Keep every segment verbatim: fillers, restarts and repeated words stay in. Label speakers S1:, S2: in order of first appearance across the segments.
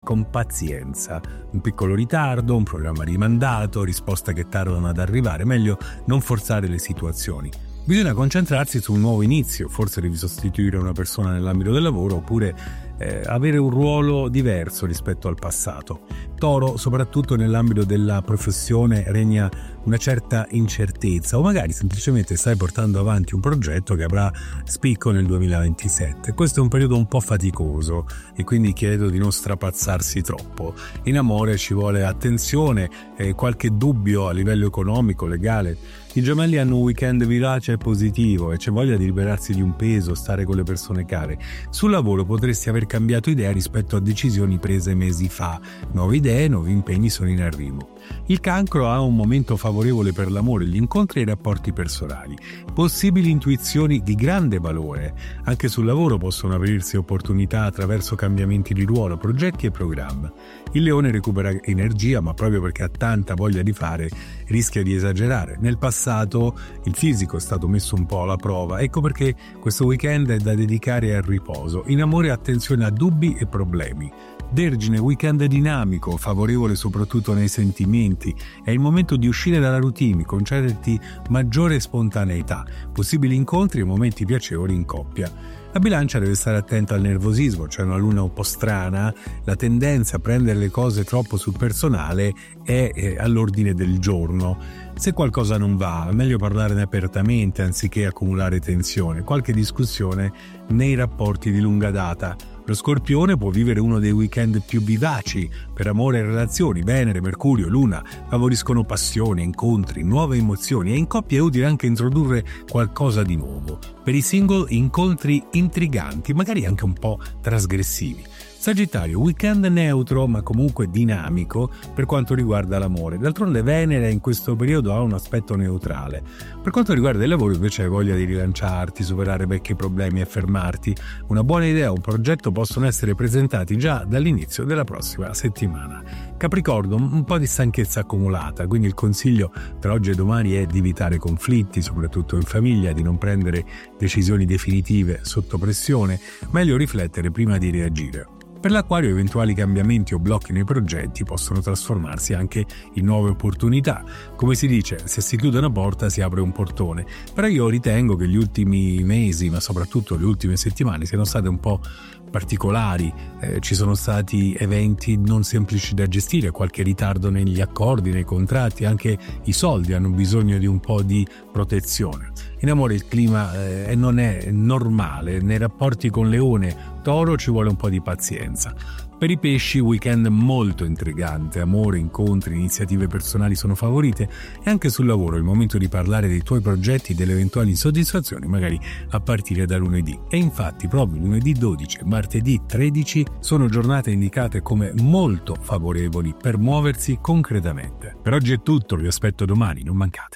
S1: con pazienza. Un piccolo ritardo, un programma rimandato, risposte che tardano ad arrivare, meglio non forzare le situazioni. Bisogna concentrarsi su un nuovo inizio, forse devi sostituire una persona nell'ambito del lavoro oppure eh, avere un ruolo diverso rispetto al passato. Toro, soprattutto nell'ambito della professione regna una certa incertezza o magari semplicemente stai portando avanti un progetto che avrà spicco nel duemilaventisette. Questo è un periodo un po' faticoso e quindi chiedo di non strapazzarsi troppo. In amore ci vuole attenzione e qualche dubbio a livello economico, legale. I gemelli hanno un weekend vivace e positivo e c'è voglia di liberarsi di un peso, stare con le persone care. Sul lavoro potresti aver cambiato idea rispetto a decisioni prese mesi fa. Nuove idee, nuovi impegni sono in arrivo. Il Cancro ha un momento favorevole per l'amore, gli incontri e i rapporti personali. Possibili intuizioni di grande valore. Anche sul lavoro possono aprirsi opportunità attraverso cambiamenti di ruolo, progetti e programmi. Il Leone recupera energia, ma proprio perché ha tanta voglia di fare, rischia di esagerare. Nel passato il fisico è stato messo un po' alla prova, ecco perché questo weekend è da dedicare al riposo. In amore attenzione a dubbi e problemi. Vergine, weekend dinamico, favorevole soprattutto nei sentimenti. È il momento di uscire dalla routine, concederti maggiore spontaneità, possibili incontri e momenti piacevoli in coppia. La Bilancia deve stare attenta al nervosismo, c'è una luna un po' strana, la tendenza a prendere le cose troppo sul personale è eh, all'ordine del giorno. Se qualcosa non va, è meglio parlarne apertamente anziché accumulare tensione, qualche discussione nei rapporti di lunga data. Lo Scorpione può vivere uno dei weekend più vivaci per amore e relazioni. Venere, Mercurio, Luna favoriscono passione, incontri, nuove emozioni e in coppia è utile anche introdurre qualcosa di nuovo. Per i single, incontri intriganti, magari anche un po' trasgressivi. Sagittario, weekend neutro ma comunque dinamico per quanto riguarda l'amore. D'altronde Venere in questo periodo ha un aspetto neutrale. Per quanto riguarda il lavoro invece hai voglia di rilanciarti, superare vecchi problemi e fermarti. Una buona idea o un progetto possono essere presentati già dall'inizio della prossima settimana. Capricorno, un po' di stanchezza accumulata, quindi il consiglio tra oggi e domani è di evitare conflitti, soprattutto in famiglia, di non prendere decisioni definitive sotto pressione, meglio riflettere prima di reagire. Per l'Acquario eventuali cambiamenti o blocchi nei progetti possono trasformarsi anche in nuove opportunità. Come si dice, se si chiude una porta si apre un portone. Però io ritengo che gli ultimi mesi, ma soprattutto le ultime settimane, siano state un po' particolari. Eh, ci sono stati eventi non semplici da gestire, qualche ritardo negli accordi, nei contratti, anche i soldi hanno bisogno di un po' di protezione. In amore il clima eh, non è normale, nei rapporti con Leone, Toro ci vuole un po' di pazienza. Per i pesci weekend molto intrigante, amore, incontri, iniziative personali sono favorite e anche sul lavoro è il momento di parlare dei tuoi progetti e delle eventuali insoddisfazioni magari a partire da lunedì. E infatti proprio lunedì dodici e martedì tredici sono giornate indicate come molto favorevoli per muoversi concretamente. Per oggi è tutto, vi aspetto domani, non mancate.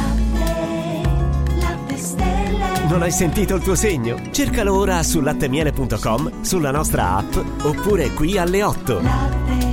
S2: Non hai sentito il tuo segno? Cercalo ora su lattemiele punto com, sulla nostra app oppure qui alle otto.